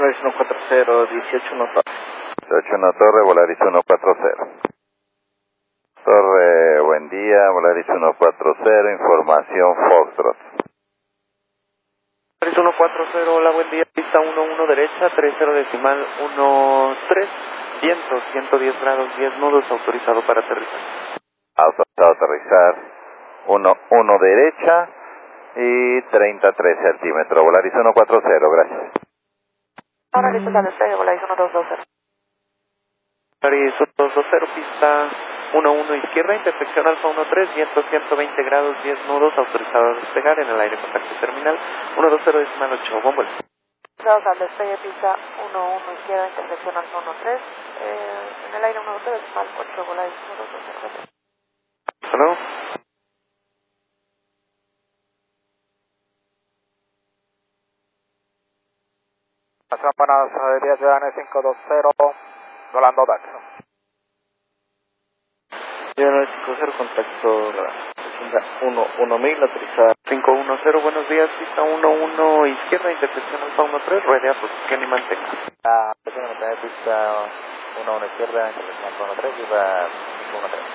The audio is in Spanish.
Volaris 140, 18 Torre. 18 Torre, Volaris 140. Torre, buen día, Volaris 140, información Foxtrot. Volaris 140, hola, buen día, pista 11 derecha, 30 decimal 13, viento 110 grados, 10 nudos, autorizado para aterrizar. Autorizado a aterrizar, 1 derecha y 33 centímetros, Volaris 140, gracias. Ahora listo al despegue, Volaris 1220. Volaris 1220, pista 11 izquierda, intersección Alfa 13, viento 120 grados, 10 nudos, autorizado a despegar en el aire contacto terminal 120 decimal 8, bombol. Vamos al despegue, pista 11 izquierda, intersección Alfa 13, en el aire 120 decimal 8, Volaris 1220. ¿Hello? Para Sadería Ciudadana 520, volando DAX. Ciudadana 50, contacto 1000, autorizada 510, buenos días, pista 11 izquierda, intersección Alfa 13, rueda, posición y mantenga. Pista 11 izquierda, intersección Alfa 13, y va 513.